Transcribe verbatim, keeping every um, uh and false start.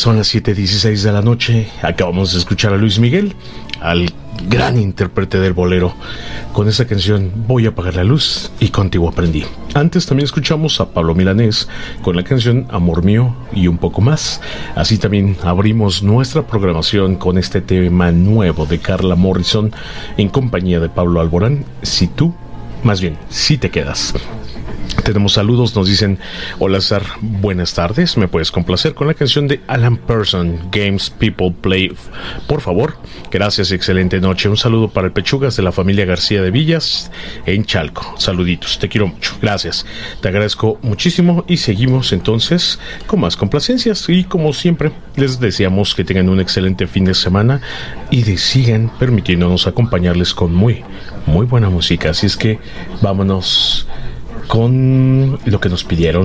son las siete dieciséis de la noche. Acabamos de escuchar a Luis Miguel, al gran intérprete del bolero, con esa canción Voy a apagar la luz y contigo aprendí. Antes también escuchamos a Pablo Milanés con la canción Amor mío y un poco más. Así también abrimos nuestra programación con este tema nuevo de Carla Morrison en compañía de Pablo Alborán, Si tú, más bien, si te quedas. Tenemos saludos, nos dicen: hola Sar, buenas tardes, me puedes complacer con la canción de Alan Person, Games People Play, por favor. Gracias, excelente noche. Un saludo para el Pechugas de la familia García de Villas en Chalco. Saluditos, te quiero mucho, gracias, te agradezco muchísimo. Y seguimos entonces con más complacencias, y como siempre les deseamos que tengan un excelente fin de semana y de sigan permitiéndonos acompañarles con muy, muy buena música. Así es que vámonos con lo que nos pidieron.